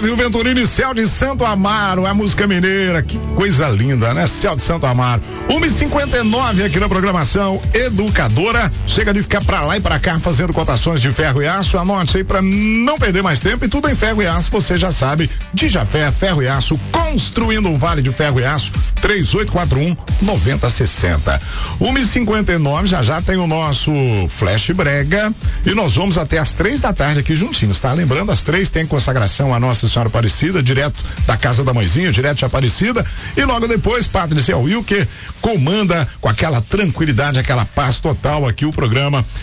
Flávio Venturini, Céu de Santo Amaro, a música mineira, que coisa linda, né? Céu de Santo Amaro. 1h59 aqui na programação Educadora. Chega de ficar pra lá e pra cá fazendo cotações de ferro e aço. Anote aí pra não perder mais tempo, e tudo em ferro e aço, você já sabe. Dijafé, ferro e aço, construindo um vale de ferro e aço. 3841-9060. 1h59, já tem o nosso Flash Brega e nós vamos até às 3h aqui juntinhos, tá? Lembrando, às 3 tem consagração a Nossa Senhora Aparecida, direto da Casa da Mãezinha, direto de Aparecida, e logo depois, Padre Céu Wilker comanda com aquela tranquilidade, aquela paz total aqui o programa